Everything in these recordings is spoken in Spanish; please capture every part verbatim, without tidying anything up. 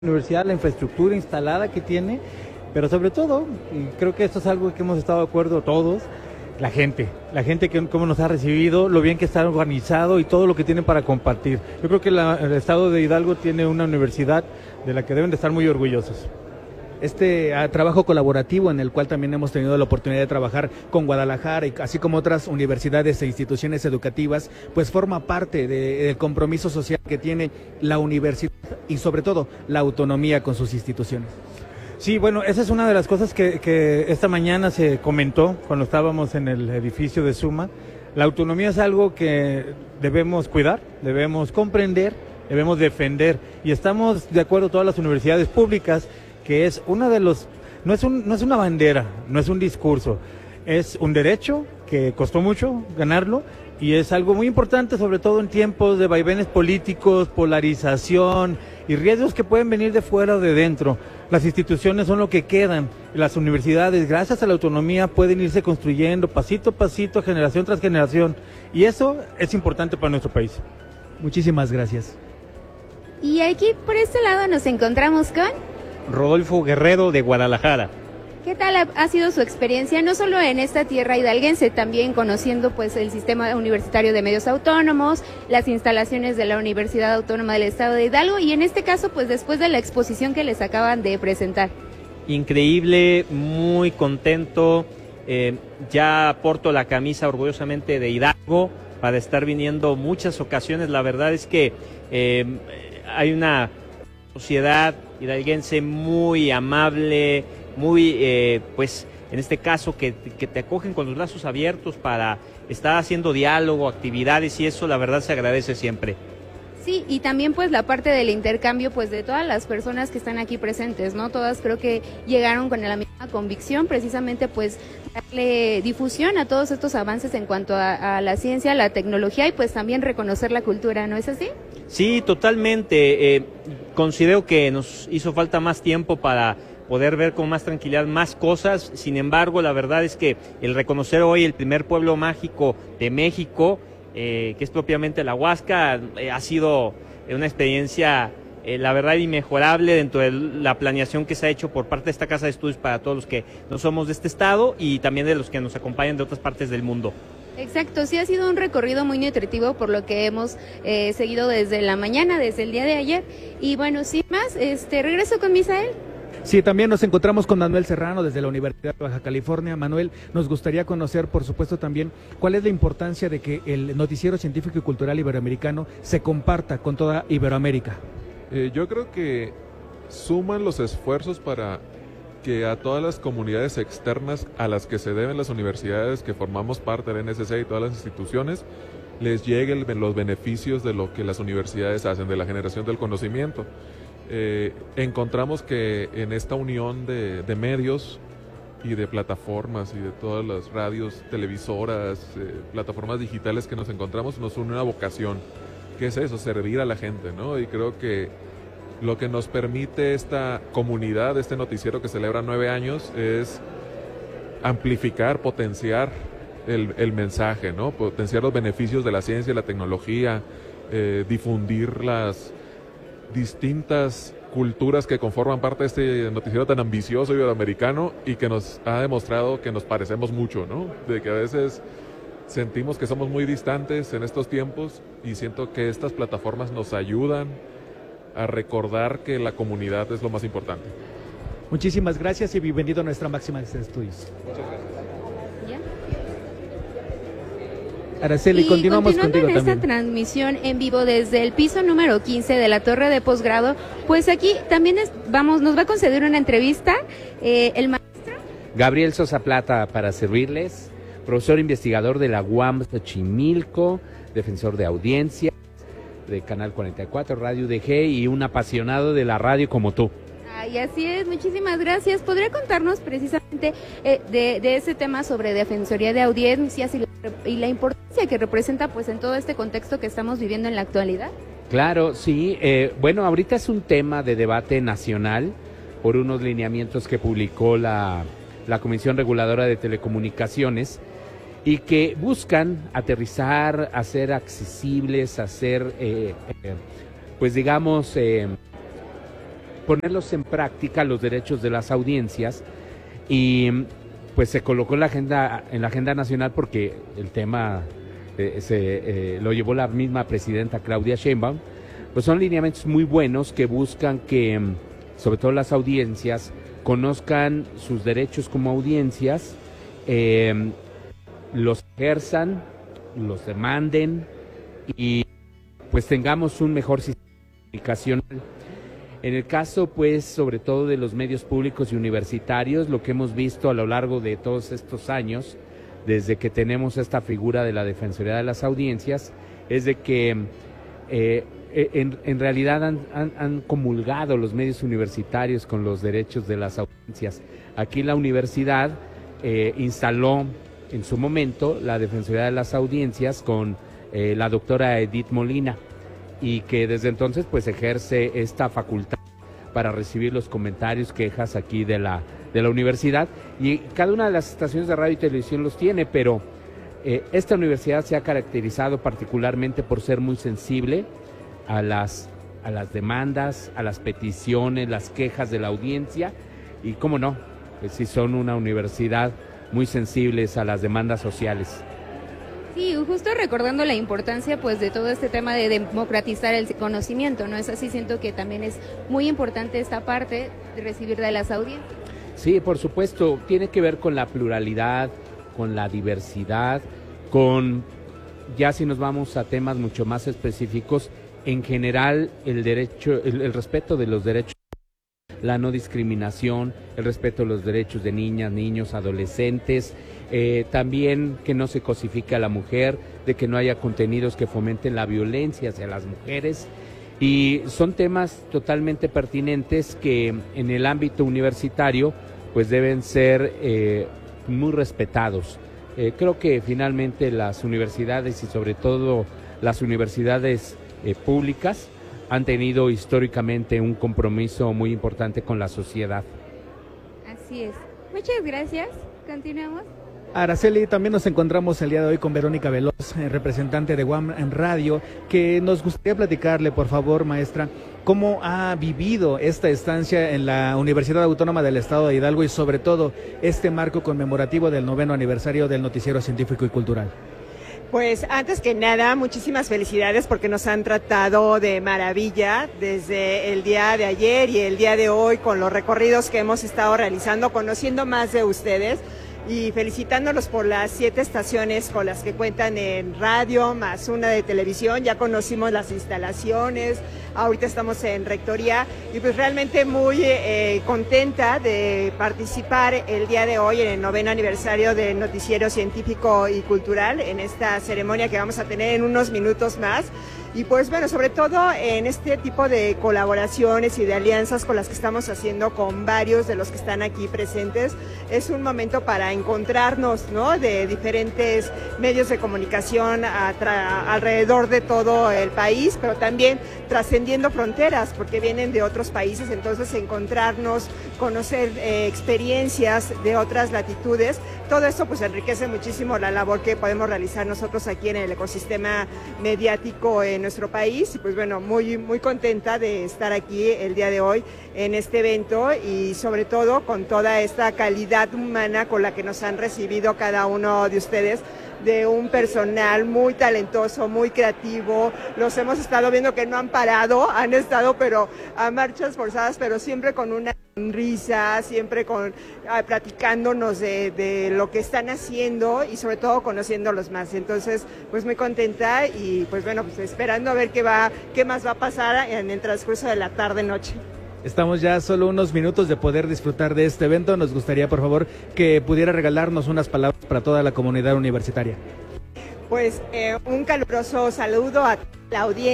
Universidad, la infraestructura instalada que tiene, pero sobre todo, y creo que esto es algo que hemos estado de acuerdo todos, la gente, la gente que cómo nos ha recibido, lo bien que está organizado y todo lo que tienen para compartir. Yo creo que la, el estado de Hidalgo tiene una universidad de la que deben de estar muy orgullosos. Este uh, trabajo colaborativo en el cual también hemos tenido la oportunidad de trabajar con Guadalajara, y así como otras universidades e instituciones educativas, pues forma parte de, del compromiso social que tiene la universidad y sobre todo la autonomía con sus instituciones. Sí, bueno, esa es una de las cosas que, que esta mañana se comentó cuando estábamos en el edificio de Suma. La autonomía es algo que debemos cuidar, debemos comprender, debemos defender, y estamos de acuerdo todas las universidades públicas que es una de los, no es un, no es una bandera, no es un discurso, es un derecho que costó mucho ganarlo y es algo muy importante, sobre todo en tiempos de vaivenes políticos, polarización y riesgos que pueden venir de fuera o de dentro. Las instituciones son lo que quedan, las universidades, gracias a la autonomía, pueden irse construyendo pasito a pasito, generación tras generación, y eso es importante para nuestro país. Muchísimas gracias. Y aquí por este lado nos encontramos con Rodolfo Guerrero de Guadalajara. ¿Qué tal ha, ha sido su experiencia, no solo en esta tierra hidalguense, también conociendo pues el sistema universitario de medios autónomos, las instalaciones de la Universidad Autónoma del Estado de Hidalgo y en este caso pues después de la exposición que les acaban de presentar? Increíble, muy contento, eh, ya porto la camisa orgullosamente de Hidalgo para estar viniendo muchas ocasiones. La verdad es que eh, hay una sociedad hidalguense muy amable, muy, eh, pues, en este caso, que, que te acogen con los brazos abiertos para estar haciendo diálogo, actividades, y eso la verdad se agradece siempre. Sí, y también pues la parte del intercambio pues de todas las personas que están aquí presentes, ¿no? Todas creo que llegaron con la misma convicción, precisamente pues darle difusión a todos estos avances en cuanto a, a la ciencia, la tecnología y pues también reconocer la cultura, ¿no es así? Sí, totalmente. Eh, considero que nos hizo falta más tiempo para poder ver con más tranquilidad más cosas. Sin embargo, la verdad es que el reconocer hoy el primer pueblo mágico de México, eh, que es propiamente la Huasca, eh, ha sido una experiencia, eh, la verdad, inmejorable dentro de la planeación que se ha hecho por parte de esta Casa de Estudios para todos los que no somos de este estado y también de los que nos acompañan de otras partes del mundo. Exacto, sí ha sido un recorrido muy nutritivo por lo que hemos eh, seguido desde la mañana, desde el día de ayer. Y bueno, sin más, este, regreso con Misael. Sí, también nos encontramos con Manuel Serrano desde la Universidad de Baja California. Manuel, nos gustaría conocer, por supuesto, también cuál es la importancia de que el noticiero científico y cultural iberoamericano se comparta con toda Iberoamérica. Eh, yo creo que suman los esfuerzos para que a todas las comunidades externas a las que se deben las universidades que formamos parte del N S C y todas las instituciones, les lleguen los beneficios de lo que las universidades hacen, de la generación del conocimiento. Eh, encontramos que en esta unión de, de medios y de plataformas y de todas las radios, televisoras, eh, plataformas digitales que nos encontramos, nos une una vocación, que es eso, servir a la gente, ¿no? Y creo que lo que nos permite esta comunidad, este noticiero que celebra nueve años, es amplificar, potenciar el, el mensaje, ¿no? Potenciar los beneficios de la ciencia y la tecnología, eh, difundir las distintas culturas que conforman parte de este noticiero tan ambicioso iberoamericano y que nos ha demostrado que nos parecemos mucho, ¿no? De que a veces sentimos que somos muy distantes en estos tiempos y siento que estas plataformas nos ayudan a recordar que la comunidad es lo más importante. Muchísimas gracias y bienvenido a nuestra máxima de estudios. Muchas gracias. Araceli, y continuamos continuando contigo en también. esta transmisión en vivo desde el piso número quince de la torre de posgrado, pues aquí también es, vamos, nos va a conceder una entrevista eh, el maestro Gabriel Sosa Plata para servirles, profesor investigador de la U A M Xochimilco, defensor de audiencia de Canal cuarenta y cuatro, Radio U D G y un apasionado de la radio como tú. Y así es, muchísimas gracias. ¿Podría contarnos precisamente eh, de, de ese tema sobre defensoría de audiencias y la, y la importancia que representa pues en todo este contexto que estamos viviendo en la actualidad? Claro, sí. Eh, bueno, ahorita es un tema de debate nacional por unos lineamientos que publicó la, la Comisión Reguladora de Telecomunicaciones y que buscan aterrizar, hacer accesibles, hacer, eh, eh, pues digamos... Eh, ponerlos en práctica los derechos de las audiencias y pues se colocó en la agenda, en la agenda nacional porque el tema eh, se, eh, lo llevó la misma presidenta Claudia Sheinbaum. Pues son lineamientos muy buenos que buscan que, sobre todo las audiencias, conozcan sus derechos como audiencias, eh, los ejerzan, los demanden y pues tengamos un mejor sistema comunicacional. En el caso, pues, sobre todo de los medios públicos y universitarios, lo que hemos visto a lo largo de todos estos años, desde que tenemos esta figura de la Defensoría de las Audiencias, es de que eh, en, en realidad han, han, han comulgado los medios universitarios con los derechos de las audiencias. Aquí la universidad eh, instaló en su momento la Defensoría de las Audiencias con eh, la doctora Edith Molina, y que desde entonces pues ejerce esta facultad para recibir los comentarios, quejas aquí de la, de la universidad, y cada una de las estaciones de radio y televisión los tiene, pero eh, esta universidad se ha caracterizado particularmente por ser muy sensible a las, a las demandas, a las peticiones, las quejas de la audiencia, y cómo no, pues sí son una universidad muy sensibles a las demandas sociales. Sí, justo recordando la importancia pues de todo este tema de democratizar el conocimiento, ¿no es así? Siento que también es muy importante esta parte de recibir de las audiencias. Sí, por supuesto, tiene que ver con la pluralidad, con la diversidad, con, ya si nos vamos a temas mucho más específicos, en general el derecho, el, el respeto de los derechos, la no discriminación, el respeto a los derechos de niñas, niños, adolescentes, eh, también que no se cosifique a la mujer, de que no haya contenidos que fomenten la violencia hacia las mujeres, y son temas totalmente pertinentes que en el ámbito universitario pues deben ser eh, muy respetados. Eh, creo que finalmente las universidades y sobre todo las universidades eh, públicas han tenido históricamente un compromiso muy importante con la sociedad. Así es. Muchas gracias. Continuamos. Araceli, también nos encontramos el día de hoy con Verónica Veloz, representante de Guam en Radio, que nos gustaría platicarle, por favor, maestra, cómo ha vivido esta estancia en la Universidad Autónoma del Estado de Hidalgo y sobre todo este marco conmemorativo del noveno aniversario del Noticiero Científico y Cultural. Pues antes que nada, muchísimas felicidades porque nos han tratado de maravilla desde el día de ayer y el día de hoy con los recorridos que hemos estado realizando, conociendo más de ustedes y felicitándolos por las siete estaciones con las que cuentan en radio, más una de televisión. Ya conocimos las instalaciones, ahorita estamos en Rectoría y pues realmente muy eh, contenta de participar el día de hoy en el noveno aniversario del Noticiero Científico y Cultural, en esta ceremonia que vamos a tener en unos minutos más. Y pues bueno, sobre todo en este tipo de colaboraciones y de alianzas con las que estamos haciendo con varios de los que están aquí presentes, es un momento para encontrarnos, ¿no?, de diferentes medios de comunicación a alrededor de todo el país, pero también trascendiendo fronteras, porque vienen de otros países, entonces encontrarnos, conocer eh, experiencias de otras latitudes, todo esto pues enriquece muchísimo la labor que podemos realizar nosotros aquí en el ecosistema mediático en nuestro país. Y pues bueno, muy, muy contenta de estar aquí el día de hoy en este evento y sobre todo con toda esta calidad humana con la que nos han recibido cada uno de ustedes, de un personal muy talentoso, muy creativo. Los hemos estado viendo que no han parado, han estado pero a marchas forzadas, pero siempre con una sonrisa, siempre con ah, platicándonos de, de lo que están haciendo y sobre todo conociéndolos más. Entonces, pues muy contenta y pues bueno, pues esperando a ver qué va, qué más va a pasar en el transcurso de la tarde-noche. Estamos ya a solo unos minutos de poder disfrutar de este evento. Nos gustaría, por favor, que pudiera regalarnos unas palabras para toda la comunidad universitaria. Pues eh, un caluroso saludo a la audiencia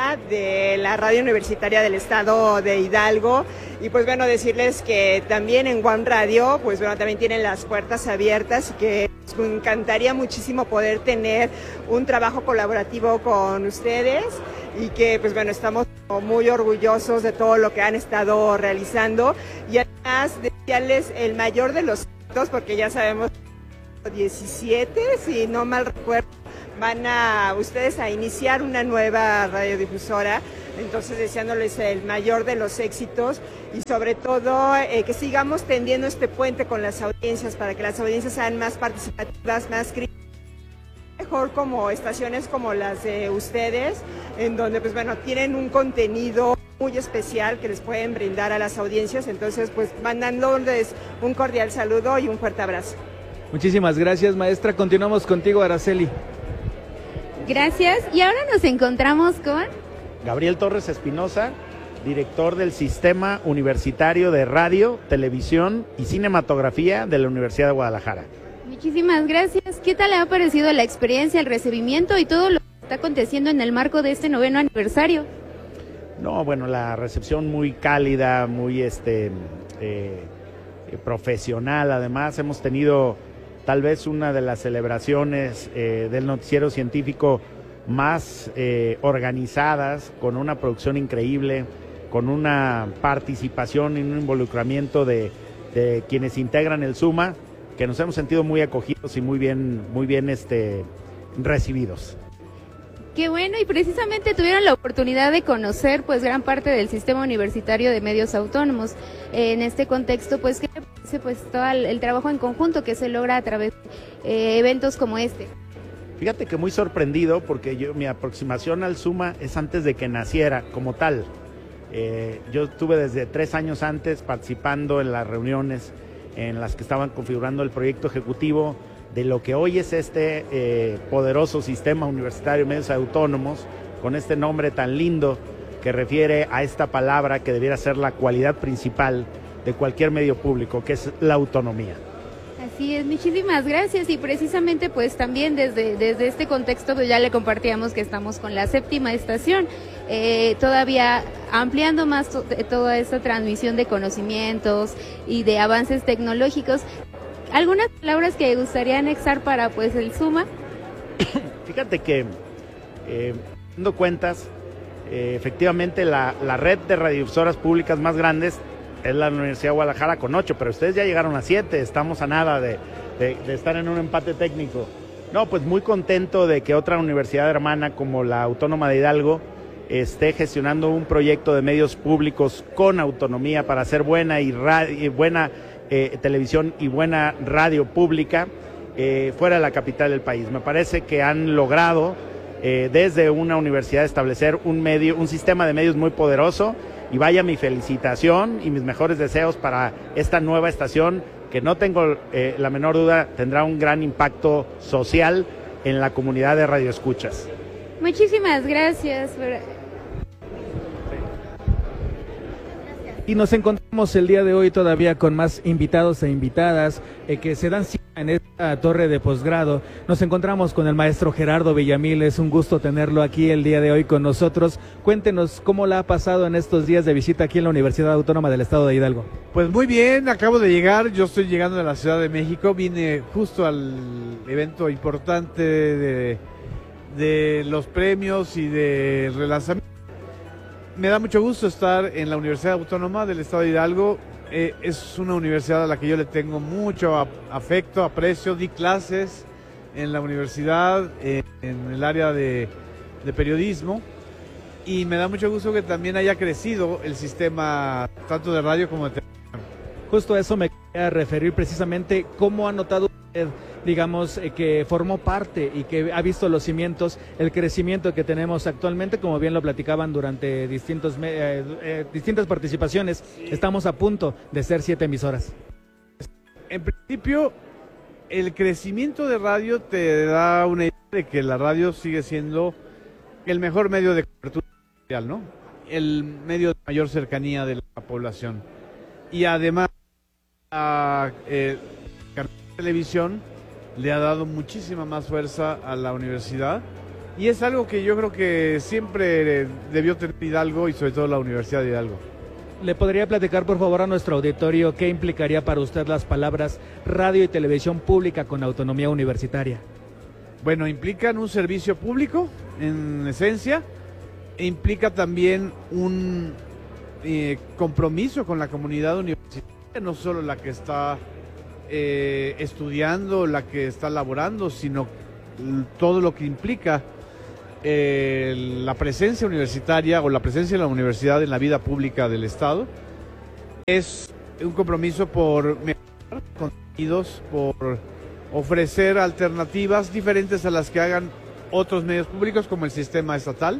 de la Radio Universitaria del Estado de Hidalgo y pues bueno, decirles que también en Guam Radio, pues bueno, también tienen las puertas abiertas y que nos encantaría muchísimo poder tener un trabajo colaborativo con ustedes y que pues bueno, estamos muy orgullosos de todo lo que han estado realizando y además desearles el mayor de los éxitos porque ya sabemos diecisiete, si no mal recuerdo, van a ustedes a iniciar una nueva radiodifusora Entonces deseándoles el mayor de los éxitos y sobre todo eh, que sigamos tendiendo este puente con las audiencias para que las audiencias sean más participativas, más críticas. Mejor como estaciones como las de ustedes, en donde pues bueno, tienen un contenido muy especial que les pueden brindar a las audiencias, entonces pues mandándoles un cordial saludo y un fuerte abrazo. Muchísimas gracias, maestra. Continuamos contigo, Araceli. Gracias, y ahora nos encontramos con Gabriel Torres Espinosa, director del Sistema Universitario de Radio, Televisión y Cinematografía de la Universidad de Guadalajara. Muchísimas gracias. ¿Qué tal le ha parecido la experiencia, el recibimiento y todo lo que está aconteciendo en el marco de este noveno aniversario? No, bueno, la recepción muy cálida, muy este eh, profesional. Además, hemos tenido tal vez una de las celebraciones eh, del noticiero científico más eh, organizadas, con una producción increíble, con una participación y un involucramiento de, de quienes integran el SUMA, que nos hemos sentido muy acogidos y muy bien, muy bien este, recibidos. Qué bueno, y precisamente tuvieron la oportunidad de conocer pues gran parte del sistema universitario de medios autónomos. Eh, en este contexto, pues, ¿qué le parece pues todo el, el trabajo en conjunto que se logra a través de eh, eventos como este? Fíjate que muy sorprendido, porque yo mi aproximación al SUMA es antes de que naciera como tal. Eh, yo estuve desde tres años antes participando en las reuniones en las que estaban configurando el proyecto ejecutivo de lo que hoy es este eh, poderoso sistema universitario de medios autónomos, con este nombre tan lindo que refiere a esta palabra que debiera ser la cualidad principal de cualquier medio público, que es la autonomía. Así es, muchísimas gracias, y precisamente pues también desde, desde este contexto pues ya le compartíamos que estamos con la séptima estación, eh, todavía ampliando más to toda esta transmisión de conocimientos y de avances tecnológicos. ¿Algunas palabras que gustaría anexar para pues el SUMA? Fíjate que, eh, dando cuentas, eh, efectivamente la, la red de radiodifusoras públicas más grandes es la Universidad de Guadalajara con ocho, pero ustedes ya llegaron a siete, estamos a nada de, de, de estar en un empate técnico. No, pues muy contento de que otra universidad hermana como la Autónoma de Hidalgo esté gestionando un proyecto de medios públicos con autonomía para hacer buena y, y buena eh, televisión y buena radio pública eh, fuera de la capital del país. Me parece que han logrado eh, desde una universidad establecer un medio, un sistema de medios muy poderoso. Y vaya mi felicitación y mis mejores deseos para esta nueva estación, que no tengo eh, la menor duda tendrá un gran impacto social en la comunidad de radioescuchas. Muchísimas gracias. Y nos encontramos el día de hoy todavía con más invitados e invitadas eh, que se dan cita en esta torre de posgrado. Nos encontramos con el maestro Gerardo Villamil, es un gusto tenerlo aquí el día de hoy con nosotros. Cuéntenos cómo la ha pasado en estos días de visita aquí en la Universidad Autónoma del Estado de Hidalgo. Pues muy bien, acabo de llegar, yo estoy llegando de la Ciudad de México, vine justo al evento importante de, de los premios y del relanzamiento. Me da mucho gusto estar en la Universidad Autónoma del Estado de Hidalgo. Eh, es una universidad a la que yo le tengo mucho afecto, aprecio. Di clases en la universidad, eh, en el área de, de periodismo. Y me da mucho gusto que también haya crecido el sistema tanto de radio como de televisión. Justo a eso me quería referir precisamente. ¿Cómo ha notado usted, digamos, eh, que formó parte y que ha visto los cimientos, el crecimiento que tenemos actualmente? Como bien lo platicaban durante distintos eh, eh, distintas participaciones, sí. Estamos a punto de ser siete emisoras. En principio, el crecimiento de radio te da una idea de que la radio sigue siendo el mejor medio de cobertura social, ¿no? El medio de mayor cercanía de la población. Y además, la eh, televisión le ha dado muchísima más fuerza a la universidad, y es algo que yo creo que siempre debió tener Hidalgo y sobre todo la Universidad de Hidalgo. ¿Le podría platicar por favor a nuestro auditorio qué implicaría para usted las palabras radio y televisión pública con autonomía universitaria? Bueno, implican un servicio público en esencia, e implica también un eh, compromiso con la comunidad universitaria, no solo la que está Eh, estudiando, la que está laborando, sino todo lo que implica eh, la presencia universitaria o la presencia de la universidad en la vida pública del Estado. Es un compromiso por mejorar contenidos, por ofrecer alternativas diferentes a las que hagan otros medios públicos como el sistema estatal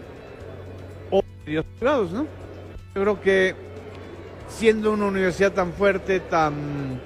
o medios privados, ¿no? Yo creo que siendo una universidad tan fuerte, tan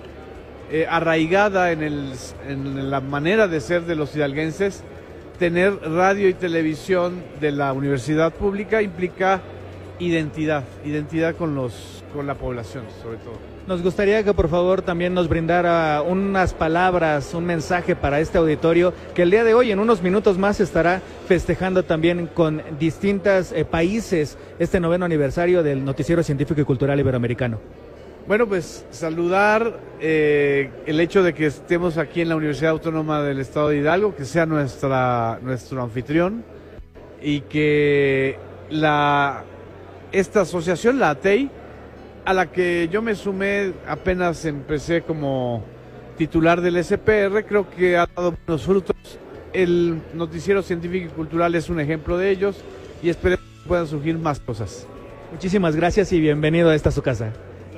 eh, arraigada en, el, en la manera de ser de los hidalguenses, tener radio y televisión de la universidad pública implica identidad, identidad con los, con la población, sobre todo. Nos gustaría que por favor también nos brindara unas palabras, un mensaje para este auditorio que el día de hoy, en unos minutos más, estará festejando también con distintos eh, países este noveno aniversario del Noticiero Científico y Cultural Iberoamericano. Bueno, pues saludar eh, el hecho de que estemos aquí en la Universidad Autónoma del Estado de Hidalgo, que sea nuestra, nuestro anfitrión y que la, esta asociación, la A T E I, a la que yo me sumé apenas empecé como titular del S P R, creo que ha dado buenos frutos. El Noticiero Científico y Cultural es un ejemplo de ellos y esperemos que puedan surgir más cosas. Muchísimas gracias y bienvenido a esta su casa.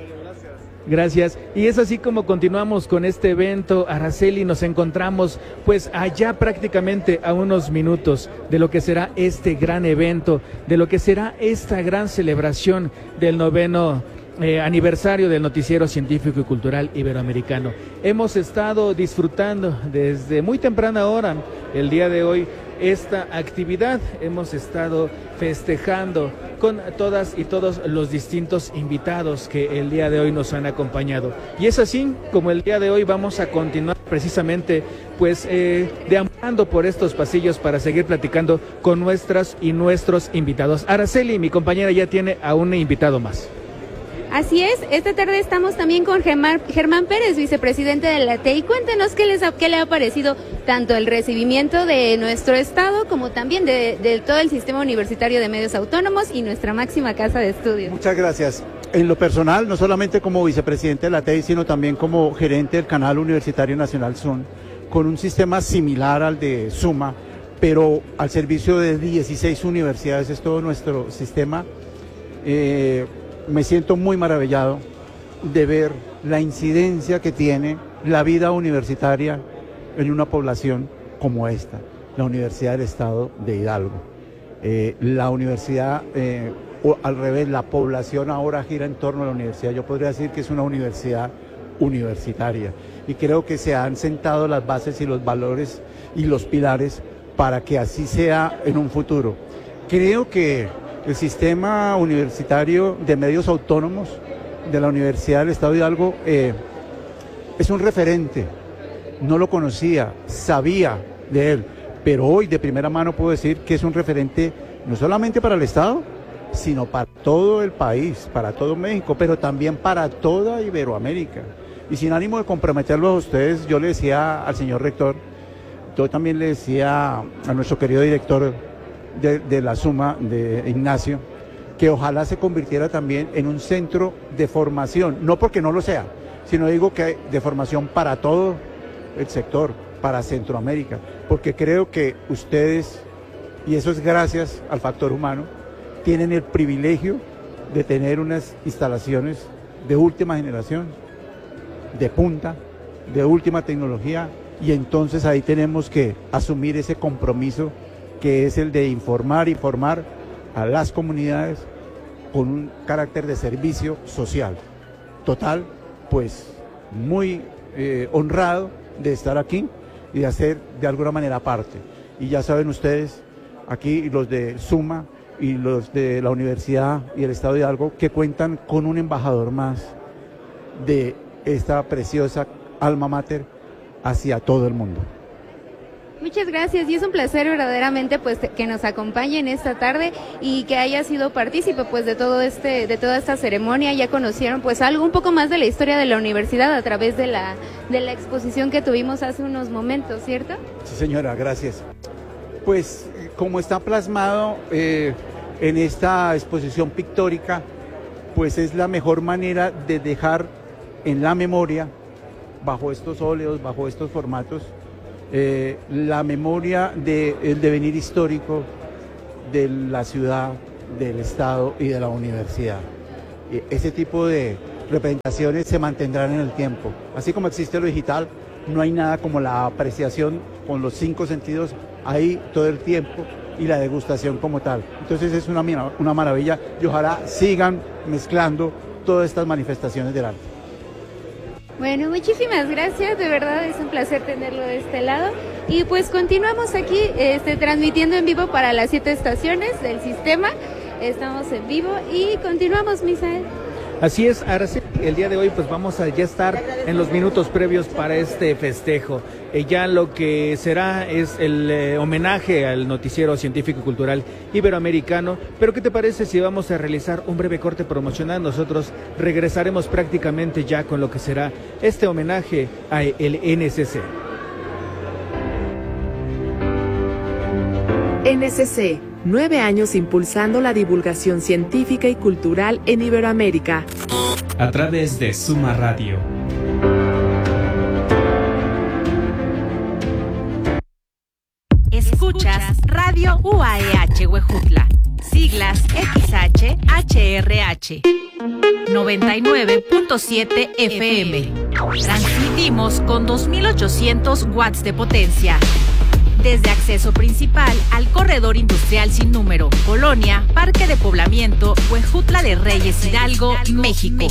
Gracias. Y es así como continuamos con este evento. Araceli, nos encontramos pues allá prácticamente a unos minutos de lo que será este gran evento, de lo que será esta gran celebración del noveno Eh, aniversario del Noticiero Científico y Cultural Iberoamericano. Hemos estado disfrutando desde muy temprana hora el día de hoy esta actividad, hemos estado festejando con todas y todos los distintos invitados que el día de hoy nos han acompañado. Y es así como el día de hoy vamos a continuar precisamente pues eh, deambulando por estos pasillos para seguir platicando con nuestras y nuestros invitados. Araceli, mi compañera, ya tiene a un invitado más. Así es, esta tarde estamos también con Germán, Germán Pérez, vicepresidente de la A T E I. Cuéntenos qué, les ha, qué le ha parecido tanto el recibimiento de nuestro estado como también de, de todo el sistema universitario de medios autónomos y nuestra máxima casa de estudios. Muchas gracias. En lo personal, no solamente como vicepresidente de la A T E I, sino también como gerente del Canal Universitario Nacional S U N, con un sistema similar al de Suma, pero al servicio de dieciséis universidades, es todo nuestro sistema. Eh, Me siento muy maravillado de ver la incidencia que tiene la vida universitaria en una población como esta, la Universidad del Estado de Hidalgo. Eh, la universidad, eh, o al revés, la población ahora gira en torno a la universidad. Yo podría decir que es una universidad universitaria y creo que se han sentado las bases y los valores y los pilares para que así sea en un futuro. Creo que el sistema universitario de medios autónomos de la Universidad del Estado de Hidalgo eh, es un referente. No lo conocía, sabía de él, pero hoy de primera mano puedo decir que es un referente no solamente para el Estado, sino para todo el país, para todo México, pero también para toda Iberoamérica. Y sin ánimo de comprometerlos a ustedes, yo le decía al señor rector, yo también le decía a nuestro querido director de, de la Suma, de Ignacio, que ojalá se convirtiera también en un centro de formación, no porque no lo sea, sino digo que de formación para todo el sector, para Centroamérica, porque creo que ustedes, y eso es gracias al factor humano, tienen el privilegio de tener unas instalaciones de última generación, de punta, de última tecnología, y entonces ahí tenemos que asumir ese compromiso que es el de informar y formar a las comunidades con un carácter de servicio social. Total, pues muy eh, honrado de estar aquí y de hacer de alguna manera parte. Y ya saben ustedes, aquí los de Suma y los de la Universidad y el Estado de Hidalgo, que cuentan con un embajador más de esta preciosa alma mater hacia todo el mundo. Muchas gracias y es un placer verdaderamente pues que nos acompañen esta tarde y que haya sido partícipe pues de todo este de toda esta ceremonia. Ya conocieron pues algo un poco más de la historia de la universidad a través de la de la exposición que tuvimos hace unos momentos, ¿cierto? Sí, señora, gracias. Pues como está plasmado eh, en esta exposición pictórica, pues es la mejor manera de dejar en la memoria, bajo estos óleos, bajo estos formatos, Eh, la memoria del devenir histórico de la ciudad, del Estado y de la universidad. Ese tipo de representaciones se mantendrán en el tiempo. Así como existe lo digital, no hay nada como la apreciación con los cinco sentidos ahí todo el tiempo y la degustación como tal. Entonces es una, una maravilla y ojalá sigan mezclando todas estas manifestaciones del arte. Bueno, muchísimas gracias, de verdad es un placer tenerlo de este lado. Y pues continuamos aquí este, transmitiendo en vivo para las siete estaciones del sistema. Estamos en vivo y continuamos, Misael. Así es, Araceli, el día de hoy pues vamos a ya estar en los minutos previos para este festejo. Eh, ya lo que será es el eh, homenaje al noticiero científico y cultural iberoamericano. Pero ¿qué te parece si vamos a realizar un breve corte promocional? Nosotros regresaremos prácticamente ya con lo que será este homenaje al N S C. N S C, nueve años impulsando la divulgación científica y cultural en Iberoamérica. A través de Suma Radio. Escuchas Radio U A E H Huejutla, siglas X H H R H, noventa y nueve punto siete F M. Transmitimos con dos mil ochocientos watts de potencia. Desde acceso principal al corredor industrial sin número, Colonia, Parque de Poblamiento, Huejutla de Reyes, Hidalgo, México.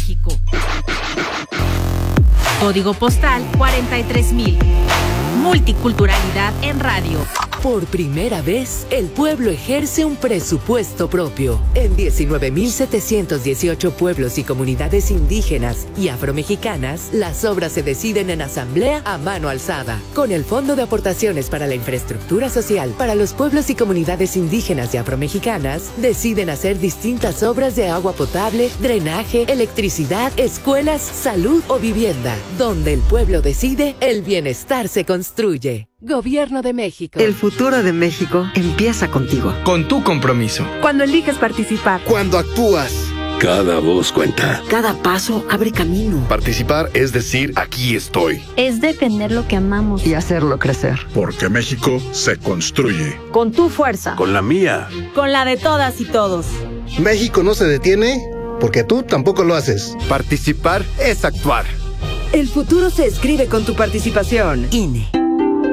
Código postal cuarenta y tres mil. Multiculturalidad en radio. Por primera vez, el pueblo ejerce un presupuesto propio. En diecinueve mil setecientos dieciocho pueblos y comunidades indígenas y afromexicanas, las obras se deciden en asamblea a mano alzada. Con el Fondo de Aportaciones para la Infraestructura Social para los pueblos y comunidades indígenas y afromexicanas, deciden hacer distintas obras de agua potable, drenaje, electricidad, escuelas, salud o vivienda. Donde el pueblo decide, el bienestar se construye. Gobierno de México. El futuro de México empieza contigo. Con tu compromiso. Cuando eliges participar. Cuando actúas. Cada voz cuenta. Cada paso abre camino. Participar es decir, aquí estoy. Es defender lo que amamos. Y hacerlo crecer. Porque México se construye. Con tu fuerza. Con la mía. Con la de todas y todos. México no se detiene porque tú tampoco lo haces. Participar es actuar. El futuro se escribe con tu participación. I N E.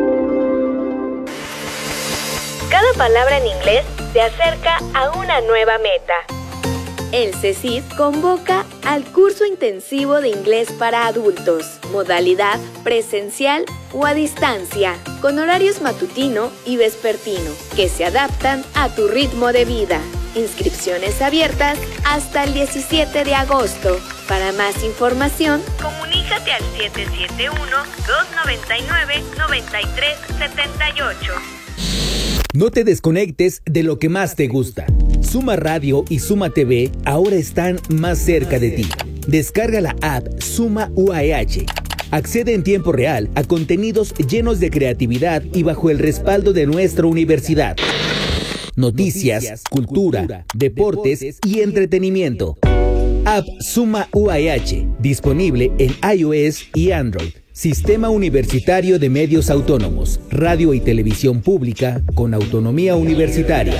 Cada palabra en inglés te acerca a una nueva meta. El CECID convoca al curso intensivo de inglés para adultos, modalidad presencial o a distancia, con horarios matutino y vespertino, que se adaptan a tu ritmo de vida. Inscripciones abiertas hasta el diecisiete de agosto. Para más información, comunícate al siete siete uno, dos nueve nueve, nueve tres siete ocho. No te desconectes de lo que más te gusta. Suma Radio y Suma T V ahora están más cerca de ti. Descarga la app Suma U A E H. Accede en tiempo real a contenidos llenos de creatividad y bajo el respaldo de nuestra universidad. Noticias, cultura, deportes y entretenimiento. App Suma U A E H, disponible en iOS y Android. Sistema Universitario de Medios Autónomos, radio y televisión pública con autonomía universitaria.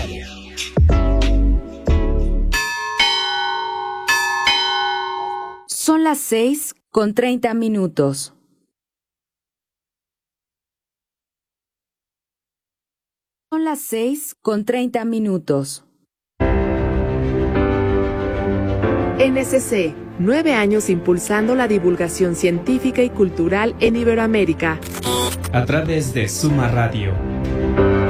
Son las seis con treinta minutos. Son las seis con treinta minutos. N S C, nueve años impulsando la divulgación científica y cultural en Iberoamérica. A través de Suma Radio.